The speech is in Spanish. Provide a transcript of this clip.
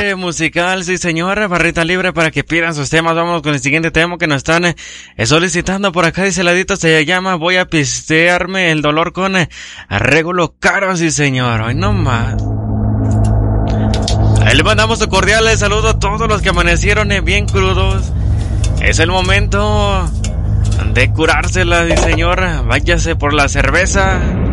libre musical, sí señora, barrita libre para que pidan sus temas. Vamos con el siguiente tema que nos están solicitando por acá. Dice Ladito, se llama Voy a pistearme el dolor con Regulo Caro, sí señor. Hoy no más. Ahí le mandamos un cordial saludo a todos los que amanecieron bien crudos. Es el momento de curársela, sí señor. Váyase por la cerveza.